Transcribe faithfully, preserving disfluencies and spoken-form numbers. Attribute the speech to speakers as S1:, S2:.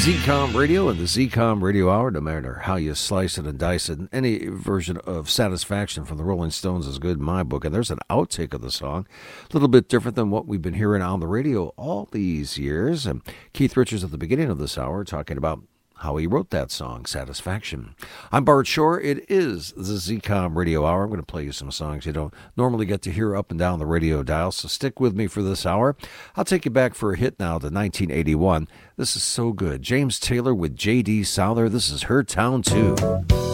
S1: Z-Com Radio and the Z-Com Radio Hour, no matter how you slice it and dice it, any version of Satisfaction from the Rolling Stones is good in my book. And there's an outtake of the song, a little bit different than what we've been hearing on the radio all these years. And Keith Richards at the beginning of this hour talking about how he wrote that song, Satisfaction. I'm Bart Shore. It is the Z-Com Radio Hour. I'm going to play you some songs you don't normally get to hear up and down the radio dial, so stick with me for this hour. I'll take you back for a hit now to nineteen eighty-one. This is so good. James Taylor with J D. Souther. This is Her Town two.